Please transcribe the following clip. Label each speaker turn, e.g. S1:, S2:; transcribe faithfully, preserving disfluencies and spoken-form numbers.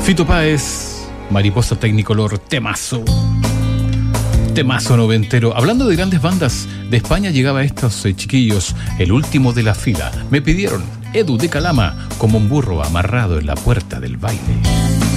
S1: Fito Páez, Mariposa Technicolor, temazo. Temazo noventero. Hablando de grandes bandas, de España llegaba estos eh, chiquillos, el último de la fila. Me pidieron Edu de Calama, como un burro amarrado en la puerta del baile.